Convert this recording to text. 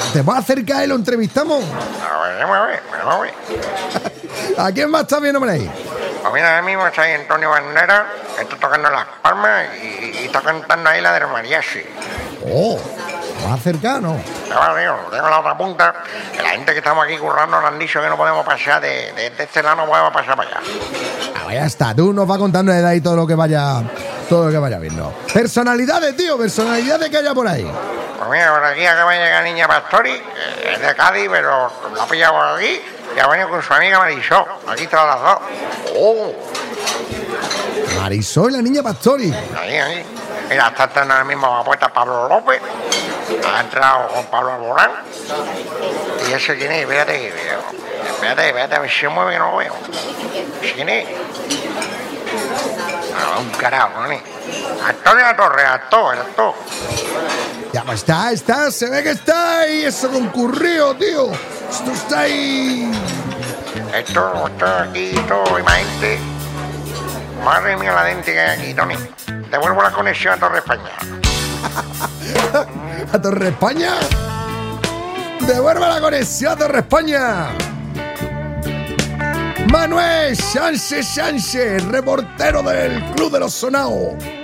¿Te vas a acercar y lo entrevistamos? A ver. ¿A quién más está viendo por ahí? Pues mira, ahora mismo está ahí Antonio Bandera, que está tocando las palmas y está cantando ahí la del mariachi. Oh, más cercano. Tengo la otra punta, que la gente que estamos aquí currando nos han dicho que no podemos pasar de este lado, no podemos pasar para allá. Ah, ya está, tú nos vas contando de ahí todo lo que vaya viendo. Personalidades, tío, personalidades que haya por ahí. Pues mira, por aquí acaba de llegar Niña Pastori, es de Cádiz, pero la ha pillado por aquí y ha venido con su amiga Marisol. Aquí están las dos. ¡Oh! Marisol y la Niña Pastori. Ahí. Mira, está entrando ahora mismo a la puerta Pablo López. Ha entrado con Pablo Alborán. Y ese quién es, espérate, a ver si se mueve que no lo veo. ¿Quién es? Ah, un carajo, ¿no? Antonio Torre, actor. Ya pues está, se ve que está ahí, eso concurrido, tío. Esto está ahí. Esto aquí, todo, imagínate. Madre mía, la dente que hay aquí, Tony. Devuelvo la conexión a Torre España. ¿A Torre España? ¡Devuelve la conexión a Torre España! Manuel Sánchez, reportero del Club de los Sonaos.